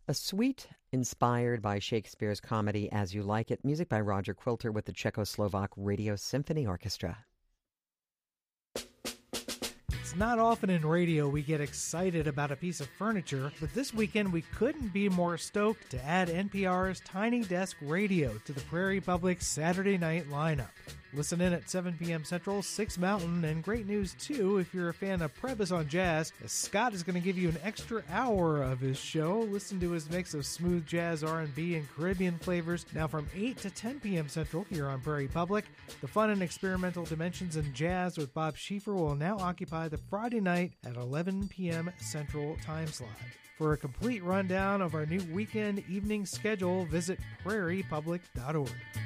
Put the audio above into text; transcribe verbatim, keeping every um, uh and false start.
A suite inspired by Shakespeare's comedy As You Like It, music by Roger Quilter with the Czechoslovak Radio Symphony Orchestra. It's not often in radio we get excited about a piece of furniture, but this weekend we couldn't be more stoked to add N P R's Tiny Desk Radio to the Prairie Public Saturday night lineup. Listen in at seven p.m. Central, six Mountain, and great news, too, if you're a fan of Prebys on Jazz, as Scott is going to give you an extra hour of his show. Listen to his mix of smooth jazz, R and B, and Caribbean flavors, now from eight to ten p.m. Central here on Prairie Public. The fun and experimental dimensions in jazz with Bob Schieffer will now occupy the Friday night at eleven p.m. Central time slot. For a complete rundown of our new weekend evening schedule, visit prairie public dot org.